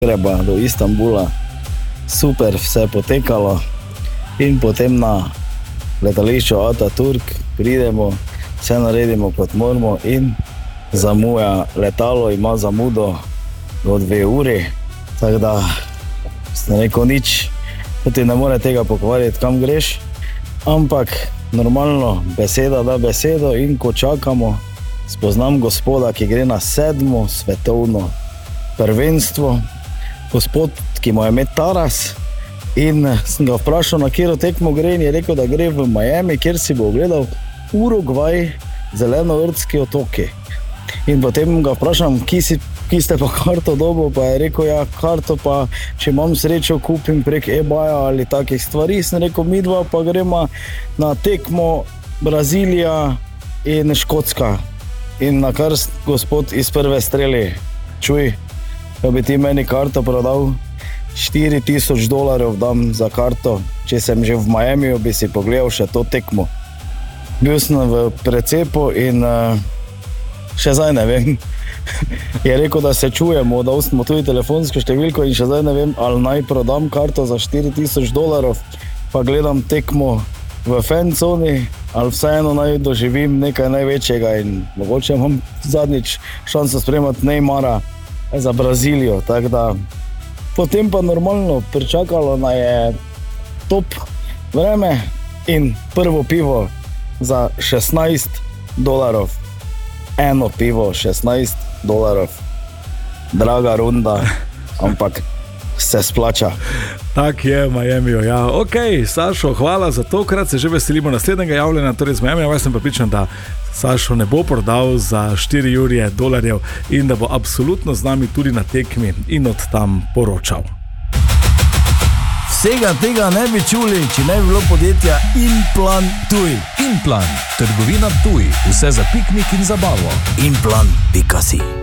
Zagreba do Istanbula. Super vse potekalo in potem na letališču Ataturk pridemo, vse naredimo kot moramo in zamuja letalo, ima zamudo do 2 uri, tako da sem rekel nič, ti ne more tega pokvariti, kam greš, ampak normalno beseda da besedo in ko čakamo, spoznam gospoda, ki gre na 7. svetovno prvenstvo, gospod, ki mu je ime Taras, in sem ga vprašal, na katero tekmo gre, in je rekel, da gre v Miami, kjer si bo ogledal Urugvaj, Zelenovrtski otoki. In potem ga vprašam, ki ste pa karto dobil, pa je rekel, ja, karto pa, če imam srečo, kupim prek eBaya ali takih stvari. Sem rekel, midva pa gremo na tekmo Brazilija in Škotska. In na kar gospod iz prve streli, čuj, da bi ti meni karto prodal, $4,000 dam za karto, če sem že v Miamiju, bi si pogledal še to tekmo. Bil sem v precepu in še zdaj ne vem. Je rekel, da se čujemo, dal smo tudi telefonsko številko in še zdaj ne vem, ali naj prodam karto za $4,000, pa gledam tekmo v fanconi, ali vseeno naj doživim nekaj največjega in mogoče imam zadnjič šanso spremati Neymara za Brazilijo, tako da potem pa normalno pričakalo na je top vreme in prvo pivo za $16. Eno pivo, $16. Draga runda, ampak se splača. Tak je v Miamiju, ja. Ok, Sašo, hvala za tokrat, se že veselimo naslednjega javljanja, torej z Miamija, jaz sem pripričan, da Sašo ne bo prodal za $4 in da bo absolutno z nami tudi na tekmi in od tam poročal. Vsega tega ne bi čuli, če ne bi bilo podjetja Inplan Tuj. Inplan, trgovina Tuj, vse za piknik in zabavo. Inplan.si